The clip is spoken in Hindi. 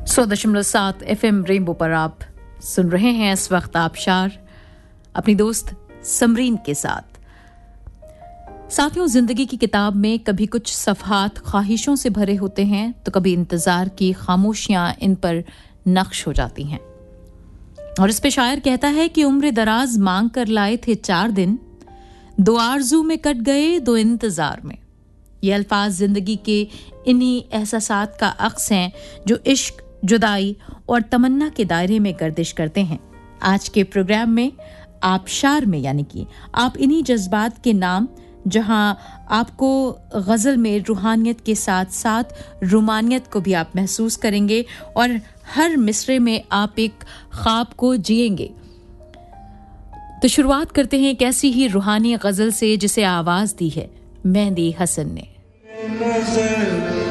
100.7 FM रेनबो पर आप सुन रहे हैं इस वक्त आबशार अपनी दोस्त समरीन के साथ। साथियों, जिंदगी की किताब में कभी कुछ सफ़हात ख्वाहिशों से भरे होते हैं तो कभी इंतज़ार की खामोशियां इन पर नक्श हो जाती हैं। और इस पे शायर कहता है कि उम्र दराज मांग कर लाए थे 4 दिन, 2 आरज़ू में कट गए 2 इंतज़ार में। ये अल्फाज जिंदगी के इन्हीं एहसासात का अक्स हैं जो इश्क, जुदाई और तमन्ना के दायरे में गर्दिश करते हैं। आज के प्रोग्राम में आबशार में यानी कि आप इन्हीं जज्बात के नाम, जहां आपको गज़ल में रूहानियत के साथ साथ रोमानियत को भी आप महसूस करेंगे और हर मिसरे में आप एक ख्वाब को जिएंगे। तो शुरुआत करते हैं एक ऐसी ही रूहानी गज़ल से जिसे आवाज़ दी है मेहंदी हसन ने।